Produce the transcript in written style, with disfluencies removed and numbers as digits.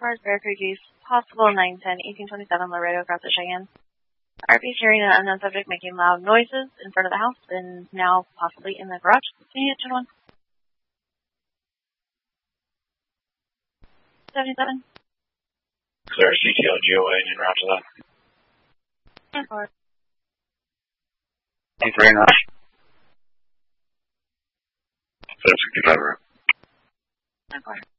cars, Bear Creek East, possible 910, 1827 Laredo across the Cheyenne. RP hearing an unknown subject making loud noises in front of the house and now possibly in the garage. Can you get 1? 77. Clear CTL GOA and en route to that. 10-4. 3 and rush. 65 route. 10-4.